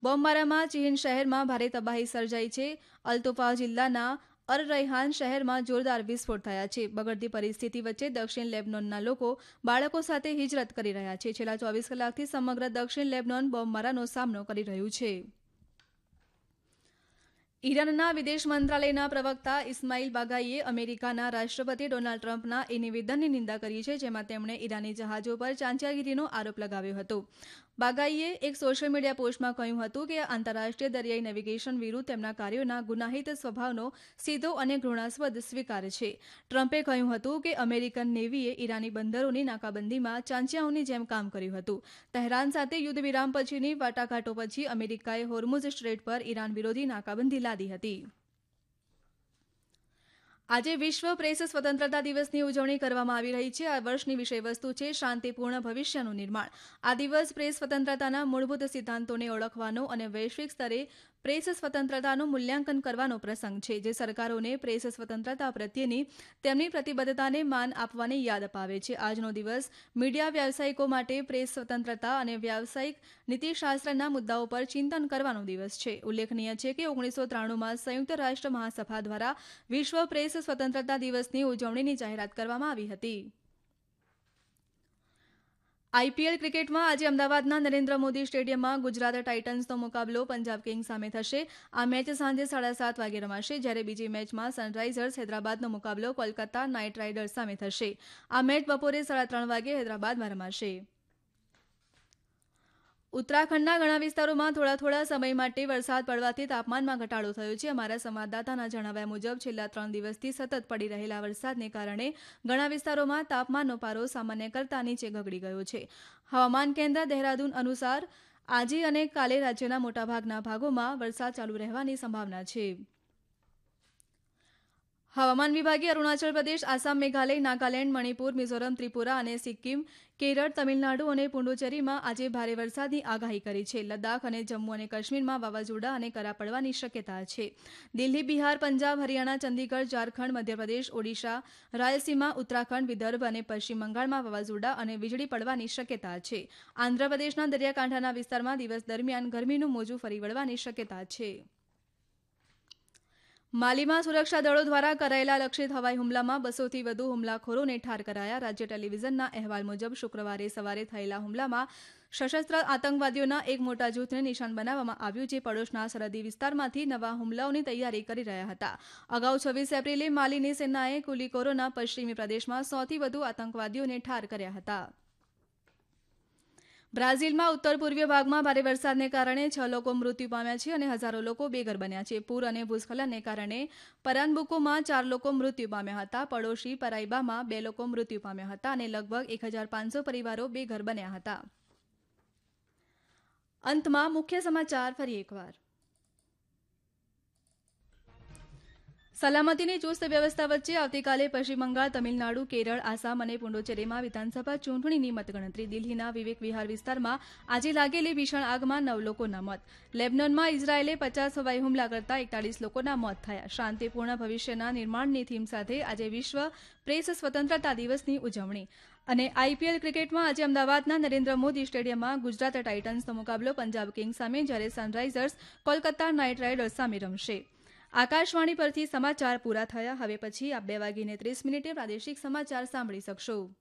બોમ્બમારામાં ચીન શહેરમાં ભારે તબાહી સર્જાઈ છે. અલતોફા જિલ્લાના અર રૈહાન શહેરમાં જોરદાર વિસ્ફોટ થયા છે. બગડતી પરિસ્થિતિ વચ્ચે દક્ષિણ લેબનોનના લોકો બાળકો સાથે હિજરત કરી રહ્યા છે. છેલ્લા 24 કલાકથી સમગ્ર દક્ષિણ લેબનોન બોમ્બમારાનો સામનો કરી રહ્યું છે. ઈરાનના વિદેશ મંત્રાલયના પ્રવક્તા ઇસ્માઇલ બાગાઈએ અમેરિકાના રાષ્ટ્રપતિ ડોનાલ્ડ ટ્રમ્પના એ નિવેદનની નિંદા કરી છે, જેમાં તેમણે ઈરાની જહાજો પર ચાંચિયાગીરીનો આરોપ લગાવ્યો હતો. બાગાઈએ એક સોશિયલ મીડિયા પોસ્ટમાં કહ્યું હતું કે આંતરરાષ્ટ્રીય દરિયાઈ નેવિગેશન વિરુદ્ધ તેમના કાર્યોના ગુનાહિત સ્વભાવનો સીધો અને ઘૃણાસ્પદ સ્વીકાર છે. ટ્રમ્પે કહ્યું હતું કે અમેરિકન નેવીએ ઈરાની બંદરોની નાકાબંધીમાં ચાંચિયાઓની જેમ કામ કર્યું હતું. તહેરાન સાથે યુદ્ધ વિરામ પછીની વાટાઘાટો પછી અમેરિકાએ હોર્મુઝ સ્ટ્રેટ પર ઈરાન વિરોધી નાકાબંધી લાદી હતી. આજે વિશ્વ પ્રેસ સ્વતંત્રતા દિવસની ઉજવણી કરવામાં આવી રહી છે. આ વર્ષની વિષયવસ્તુ છે શાંતિપૂર્ણ ભવિષ્યનું નિર્માણ. આ દિવસ પ્રેસ સ્વતંત્રતાના મૂળભૂત સિદ્ધાંતોને ઓળખવાનો અને વૈશ્વિક સ્તરે પ્રેસ સ્વતંત્રતાનું મૂલ્યાંકન કરવાનો પ્રસંગ છે, જે સરકારોને પ્રેસ સ્વતંત્રતા પ્રત્યેની તેમની પ્રતિબદ્ધતાને માન આપવાની યાદ અપાવે છે. આજનો દિવસ મીડિયા વ્યાવસાયિકો માટે પ્રેસ સ્વતંત્રતા અને વ્યાવસાયિક નીતિશાસ્ત્રના મુદ્દાઓ પર ચિંતન કરવાનો દિવસ છે. ઉલ્લેખનીય છે કે 1993માં સંયુક્ત રાષ્ટ્ર મહાસભા દ્વારા વિશ્વ પ્રેસ સ્વતંત્રતા દિવસની ઉજવણીની જાહેરાત કરવામાં આવી હતી. આઈપીએલ ક્રિકેટમાં આજે અમદાવાદના નરેન્દ્ર મોદી સ્ટેડિયમમાં ગુજરાત ટાઇટન્સનો મુકાબલો પંજાબ કિંગ્સ સામે થશે. આ મેચ સાંજે 7:30 વાગે રમાશે, જ્યારે બીજી મેચમાં સનરાઇઝર્સ હૈદરાબાદનો મુકાબલો કોલકાતા નાઇટ રાઇડર્સ સામે થશે. આ મેચ બપોરે 3:30 વાગે હૈદરાબાદમાં રમાશે. ઉત્તરાખંડના ઘણા વિસ્તારોમાં થોડા સમય માટે વરસાદ પડવાથી તાપમાનમાં ઘટાડો થયો છે. અમારા સંવાદદાતાના જણાવ્યા મુજબ છેલ્લા 3 દિવસથી સતત પડી રહેલા વરસાદને કારણે ઘણા વિસ્તારોમાં તાપમાનનો પારો સામાન્ય કરતાં નીચે ગગડી ગયો છે. હવામાન કેન્દ્ર દહેરાદૂન અનુસાર આજે અને કાલે રાજ્યના મોટાભાગના ભાગોમાં વરસાદ ચાલુ રહેવાની સંભાવના છે. હવામાન વિભાગે અરુણાચલ પ્રદેશ, આસામ, મેઘાલય, નાગાલેન્ડ, મણિપુર, મિઝોરમ, ત્રિપુરા અને સિક્કિમ, કેરળ, તમિલનાડુ અને પુડુચેરીમાં આજે ભારે વરસાદની આગાહી કરી છે. લદ્દાખ અને જમ્મુ અને કાશ્મીરમાં વાવાઝોડા અને કરા પડવાની શક્યતા છે. દિલ્હી, બિહાર, પંજાબ, હરિયાણા, ચંદીગઢ, ઝારખંડ, મધ્યપ્રદેશ, ઓડિશા, રાયલસીમા, ઉત્તરાખંડ, વિદર્ભ અને પશ્ચિમ બંગાળમાં વાવાઝોડા અને વીજળી પડવાની શક્યતા છે. આંધ્રપ્રદેશના દરિયાકાંઠાના વિસ્તારમાં દિવસ દરમિયાન ગરમીનું મોજું ફરી વળવાની શક્યતા છે. માલીમાં સુરક્ષા દળો દ્વારા કરાયેલા લક્ષિત હવાઈ હુમલામાં 200થી વધુ હુમલાખોરોને ઠાર કરાયા. રાજ્ય ટેલિવિઝનના અહેવાલ મુજબ શુક્રવારે સવારે થયેલા હુમલામાં સશસ્ત્ર આતંકવાદીઓના એક મોટા જૂથને નિશાન બનાવવામાં આવ્યું, જે પડોશના સરહદી વિસ્તારમાંથી નવા હુમલાઓની તૈયારી કરી રહ્યા હતા. અગાઉ 26 એપ્રિલે માલીની સેનાએ કુલીકોરોના પશ્ચિમી પ્રદેશમાં 100થી વધુ આતંકવાદીઓને ઠાર કર્યા હતા. બ્રાઝિલમાં ઉત્તર પૂર્વીય ભાગમાં ભારે વરસાદને કારણે 6 લોકો મૃત્યુ પામ્યા છે અને હજારો લોકો બેઘર બન્યા છે. પૂર અને ભૂસ્ખલનને કારણે પરાનબુકોમાં 4 લોકો મૃત્યુ પામ્યા હતા. પડોશી પરાઇબામાં 2 લોકો મૃત્યુ પામ્યા હતા અને લગભગ 1500 પરિવારો બેઘર બન્યા હતા. અંતમાં મુખ્ય સમાચાર ફરી એકવાર. સલામતીની ચુસ્ત વ્યવસ્થા વચ્ચે આવતીકાલે પશ્ચિમ બંગાળ, તમિલનાડુ, કેરળ, આસામ અને પુડુચેરીમાં વિધાનસભા ચૂંટણીની મતગણતરી. દિલ્હીના વિવેક વિહાર વિસ્તારમાં આજે લાગેલી ભીષણ આગમાં 9 લોકોના મોત. લેબનોનમાં ઇઝરાયેલે 50 હવાઈ હુમલા કરતાં 41 લોકોના મોત થયા. શાંતિપૂર્ણ ભવિષ્યના નિર્માણની થીમ સાથે આજે વિશ્વ પ્રેસ સ્વતંત્રતા દિવસની ઉજવણી. અને આઈપીએલ ક્રિકેટમાં આજે અમદાવાદના નરેન્દ્ર મોદી સ્ટેડિયમમાં ગુજરાત ટાઇટન્સનો મુકાબલો પંજાબ કિંગ્સ સામે, જ્યારે સનરાઇઝર્સ કોલકાતા નાઇટ રાઇડર્સ સામે રમશે. આકાશવાણી પરથી સમાચાર પૂરા થયા. હવે પછી આપ 2:30 પ્રાદેશિક સમાચાર સાંભળી શકશો.